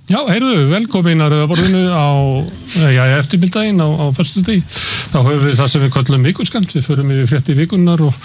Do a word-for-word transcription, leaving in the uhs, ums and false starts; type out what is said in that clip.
Já, heyrðu, velkomin að Rauðaborðinu á, já, eftirmyndaginn á, á föstudegi. Þá höfum við það sem við köllum vikuskamt, við förum yfir fréttir vikunnar og